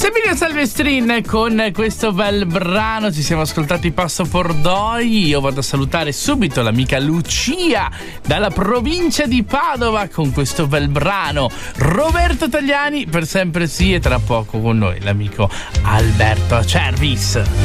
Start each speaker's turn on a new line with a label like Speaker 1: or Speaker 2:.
Speaker 1: Sabrina Salvestrin con questo bel brano, ci siamo ascoltati Passo Pordoi. Io vado a salutare subito l'amica Lucia dalla provincia di Padova con questo bel brano. Roberto Tagliani per sempre sì, e tra poco con noi l'amico Alberto Cervis.